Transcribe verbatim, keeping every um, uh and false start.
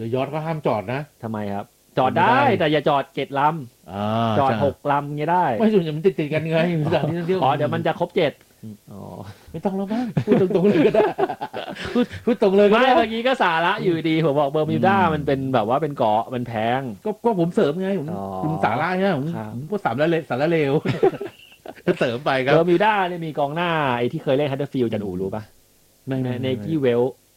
รือยอทก็ห้ามจอดนะทำไมครับจอดได้แต่อย่าจอดเจ็ดลำจอดหกลำเงี้ยได้ไม่ส่วนใหญ่มันติดติดกันไงสถานที่ท่องเที่ยวอ๋อเดี๋ยวมันจะครบเจ็ดอ๋อไม่ต้องแล้วมั้งพูดตรงๆเลยก็ได้พูดพูดตรงเลยก็ไม่ได้เมื่อกี้ก็สาระอยู่ดีผมบอกเบอร์มิวดามันเป็นแบบว่าเป็นเกาะมันแพงก็ก็ผมเสริมไงผมคุณสาระเนี่ยผมผมพูดสามละเลสาระเลวเสริมไปครับเบอร์มิวดาเนี่ยมีกองหน้าไอ้ที่เคยเล่นฮัตเตอร์ฟิลด์จันอูรู้ป่ะไม่ไม่เนกี้เวล